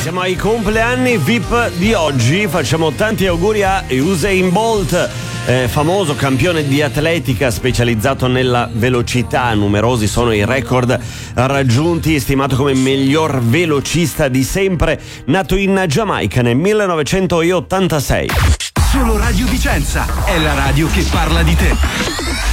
Siamo ai compleanni VIP di oggi, facciamo tanti auguri a Usain Bolt, famoso campione di atletica specializzato nella velocità. Numerosi sono i record raggiunti, stimato come miglior velocista di sempre, nato in Giamaica nel 1986. Solo Radio Vicenza è la radio che parla di te.